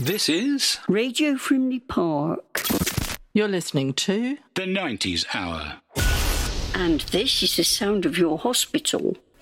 This is Radio Frimley Park. You're listening to the 90s Hour. And this is the sound of your hospital.